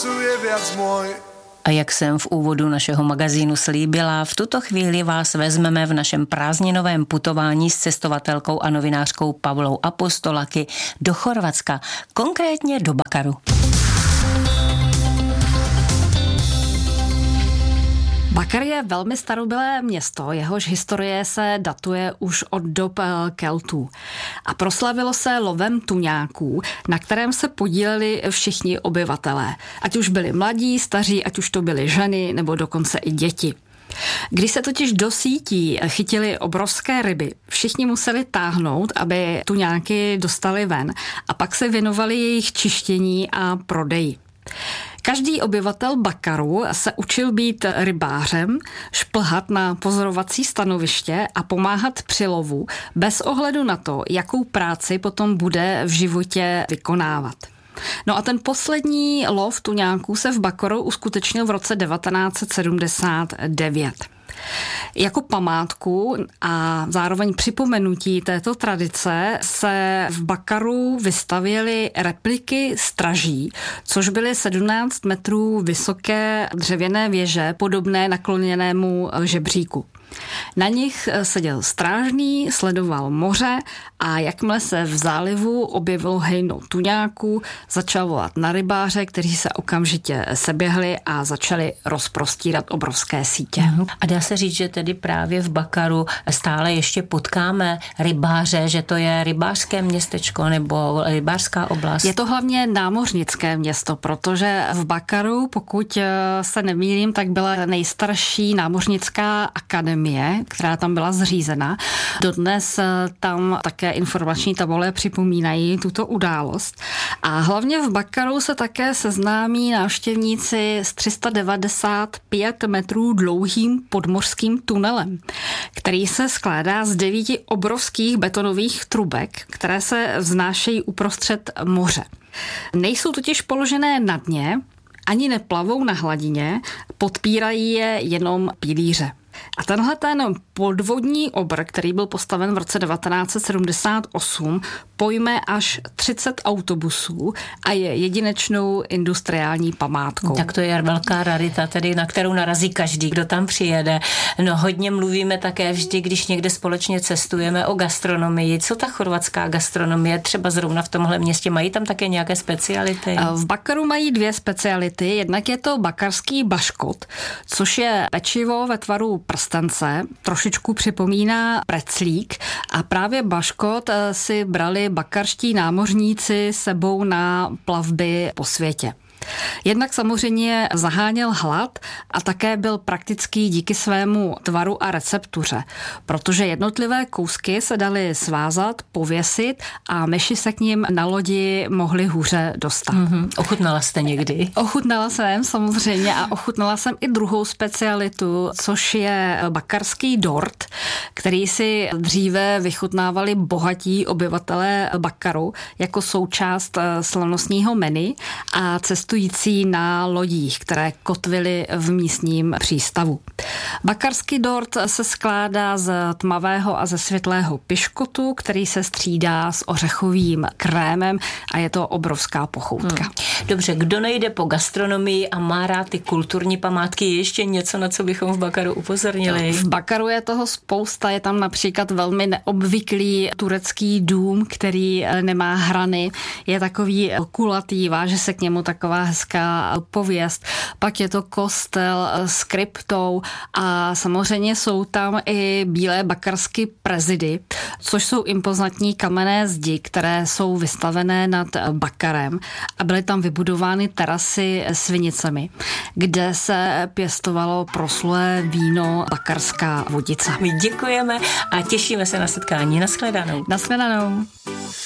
je viac môj. A jak jsem v úvodu našeho magazínu slíbila, v tuto chvíli vás vezmeme v našem prázdninovém putování s cestovatelkou a novinářkou Pavlou Apostolaky do Chorvatska, konkrétně do Bakaru. Bakar je velmi starobylé město, jehož historie se datuje už od dob Keltů. A proslavilo se lovem tuňáků, na kterém se podíleli všichni obyvatelé. Ať už byli mladí, staří, ať už to byly ženy nebo dokonce i děti. Když se totiž do sítí chytily obrovské ryby, všichni museli táhnout, aby tuňáky dostali ven a pak se věnovali jejich čištění a prodeji. Každý obyvatel Bakaru se učil být rybářem, šplhat na pozorovací stanoviště a pomáhat při lovu bez ohledu na to, jakou práci potom bude v životě vykonávat. No a ten poslední lov tuňáků se v Bakaru uskutečnil v roce 1979. Jako památku a zároveň připomenutí této tradice se v Bakaru vystavěly repliky straží, což byly 17 metrů vysoké dřevěné věže podobné nakloněnému žebříku. Na nich seděl strážný, sledoval moře a jakmile se v zálivu objevilo hejno tuňáků, začal volat na rybáře, kteří se okamžitě seběhli a začali rozprostírat obrovské sítě. A dá se říct, že tedy právě v Bakaru stále ještě potkáme rybáře, že to je rybářské městečko nebo rybářská oblast? Je to hlavně námořnické město, protože v Bakaru, pokud se nemýlím, tak byla nejstarší námořnická akademie, která tam byla zřízena. Dodnes tam také informační tabule připomínají tuto událost. A hlavně v Bakaru se také seznámí návštěvníci s 395 metrů dlouhým podmořským tunelem, který se skládá z 9 obrovských betonových trubek, které se vznášejí uprostřed moře. Nejsou totiž položené na dně, ani neplavou na hladině, podpírají je jenom pilíře. A tenhle ten podvodní obr, který byl postaven v roce 1978, pojme až 30 autobusů a je jedinečnou industriální památkou. Tak to je velká rarita, tedy na kterou narazí každý, kdo tam přijede. No hodně mluvíme také vždy, když někde společně cestujeme, o gastronomii. Co ta chorvatská gastronomie třeba zrovna v tomhle městě? Mají tam také nějaké speciality? V Bakaru mají 2 speciality. Jednak je to bakarský baškot, což je pečivo ve tvaru prstence, trošičku připomíná preclík a právě baškot si brali bakarští námořníci sebou na plavby po světě. Jednak samozřejmě zaháněl hlad a také byl praktický díky svému tvaru a receptuře, protože jednotlivé kousky se daly svázat, pověsit a myši se k ním na lodi mohly hůře dostat. Ochutnala jste někdy? Ochutnala jsem samozřejmě a ochutnala jsem i druhou specialitu, což je bakarský dort, který si dříve vychutnávali bohatí obyvatelé Bakaru jako součást slavnostního menu a cestující na lodích, které kotvily v místním přístavu. Bakarský dort se skládá z tmavého a ze světlého piškotu, který se střídá s ořechovým krémem a je to obrovská pochoutka. Dobře, kdo nejde po gastronomii a má rád ty kulturní památky, je ještě něco, na co bychom v Bakaru upozornili? V Bakaru je toho spousta, je tam například velmi neobvyklý turecký dům, který nemá hrany, je takový kulatý, váže se k němu taková hezká pověst. Pak je to kostel s kryptou a samozřejmě jsou tam i bílé bakarské prezidy, což jsou impozantní kamenné zdi, které jsou vystavené nad Bakarem a byly tam vybudovány terasy s vinicemi, kde se pěstovalo proslulé víno Bakarská vodice. My děkujeme a těšíme se na setkání. Nashledanou. Nashledanou.